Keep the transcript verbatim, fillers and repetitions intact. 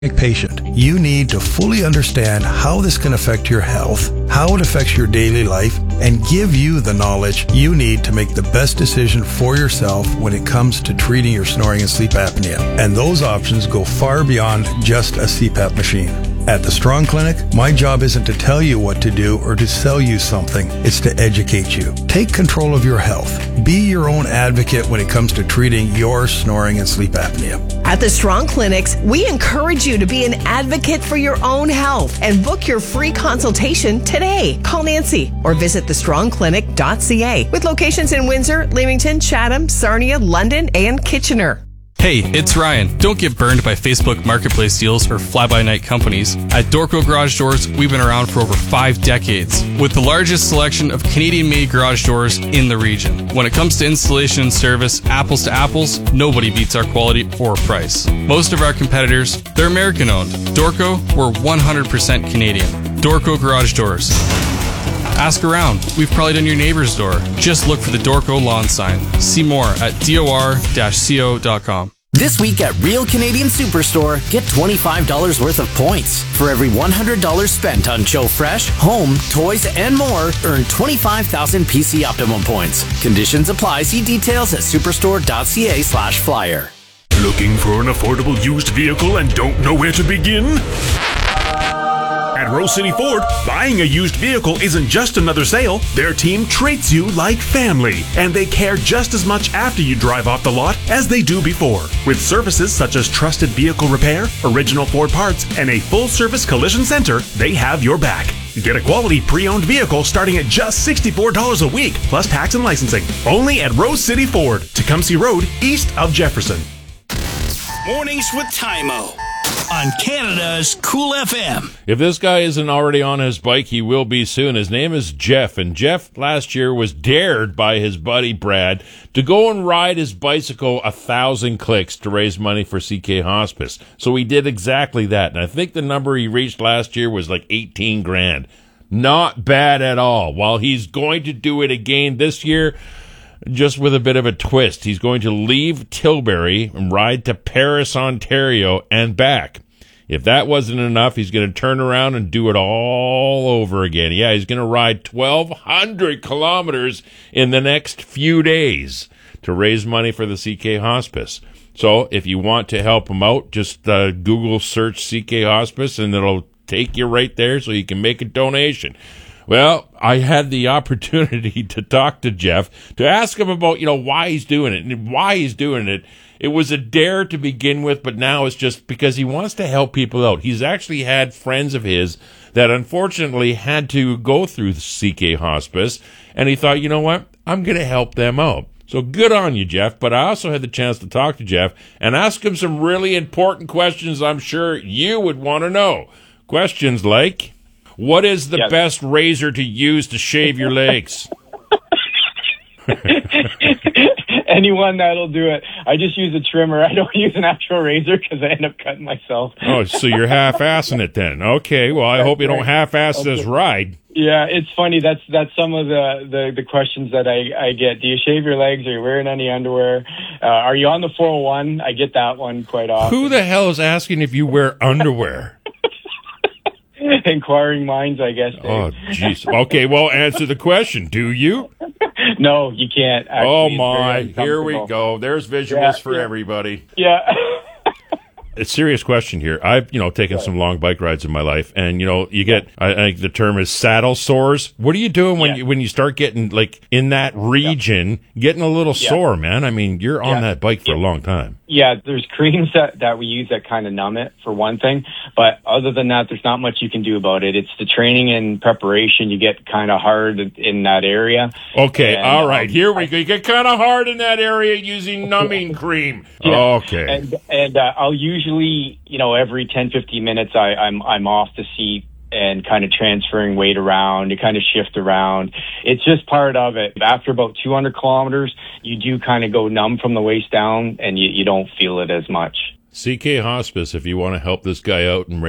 patient, you need to fully understand how this can affect your health, how it affects your daily life, and give you the knowledge you need to make the best decision for yourself when it comes to treating your snoring and sleep apnea. And those options go far beyond just a C PAP machine. At the Strong Clinic, my job isn't to tell you what to do or to sell you something. It's to educate you. Take control of your health. Be your own advocate when it comes to treating your snoring and sleep apnea. At the Strong Clinics, we encourage you to be an advocate for your own health and book your free consultation today. Call Nancy or visit the strong clinic dot c a with locations in Windsor, Leamington, Chatham, Sarnia, London, and Kitchener. Hey, it's Ryan. Don't get burned by Facebook Marketplace deals or fly-by-night companies. At Dorco Garage Doors, we've been around for over five decades, with the largest selection of Canadian-made garage doors in the region. When it comes to installation and service, apples to apples, nobody beats our quality or price. Most of our competitors, they're American-owned. Dorco, we're one hundred percent Canadian. Dorco Garage Doors. Ask around. We've probably done your neighbor's door. Just look for the Dorco lawn sign. See more at dor dash co dot com. This week at Real Canadian Superstore, get twenty-five dollars worth of points. For every one hundred dollars spent on Joe Fresh, home, toys, and more, earn twenty-five thousand P C Optimum points. Conditions apply. See details at superstore dot c a slash flyer. Looking for an affordable used vehicle and don't know where to begin? At Rose City Ford, buying a used vehicle isn't just another sale. Their team treats you like family, and they care just as much after you drive off the lot as they do before. With services such as trusted vehicle repair, original Ford parts, and a full-service collision center, they have your back. Get a quality pre-owned vehicle starting at just sixty-four dollars a week, plus tax and licensing. Only at Rose City Ford, Tecumseh Road, east of Jefferson. Mornings with Tymo on Canada's Cool F M. If this guy isn't already on his bike, he will be soon. His name is Jeff, and Jeff last year was dared by his buddy Brad to go and ride his bicycle a thousand clicks to raise money for C K Hospice. So he did exactly that, and I think the number he reached last year was like eighteen grand. Not bad at all. While he's going to do it again this year, just with a bit of a twist. He's going to leave Tilbury and ride to Paris, Ontario, and back. If that wasn't enough, he's going to turn around and do it all over again. Yeah, he's going to ride twelve hundred kilometers in the next few days to raise money for the C K Hospice. So if you want to help him out, just uh, Google search C K Hospice, and it'll take you right there so you can make a donation. Well, I had the opportunity to talk to Jeff, to ask him about, you know, why he's doing it and why he's doing it. It was a dare to begin with, but now it's just because he wants to help people out. He's actually had friends of his that unfortunately had to go through C K Hospice, and he thought, you know what, I'm going to help them out. So good on you, Jeff. But I also had the chance to talk to Jeff and ask him some really important questions I'm sure you would want to know. Questions like, what is the yes. best razor to use to shave your legs? Anyone that'll do it. I just use a trimmer. I don't use an actual razor because I end up cutting myself. Oh, so you're half-assing it then. Okay, well, I that's hope you right. don't half-ass okay. this ride. Yeah, it's funny. That's that's some of the, the, the questions that I, I get. Do you shave your legs? Are you wearing any underwear? Uh, are you on the four oh one? I get that one quite often. Who the hell is asking if you wear underwear? Inquiring minds, I guess. Dave. Oh, jeez. Okay, well, answer the question. Do you? No, you can't. Actually, oh, my. Here we go. There's visuals yeah, for yeah. everybody. Yeah. A serious question here. I've, you know, taken some long bike rides in my life, and, you know, you get, I think the term is saddle sores. What are you doing when, yeah. you, when you start getting, like, in that region, yeah. getting a little yeah. sore, man? I mean, you're on yeah. that bike for yeah. a long time. Yeah, there's creams that, that we use that kind of numb it, for one thing. But other than that, there's not much you can do about it. It's the training and preparation. You get kind of hard in that area. Okay, and, all right. Um, Here we go. You get kind of hard in that area using numbing cream. Yeah. Okay. And, and uh, I'll usually, you know, every ten, fifteen minutes, I, I'm I'm off the seat and kind of transferring weight around. You kind of shift around. It's just part of it. After about two hundred kilometers, you do kind of go numb from the waist down, and you, you don't feel it as much. C K Hospice, if you want to help this guy out and raise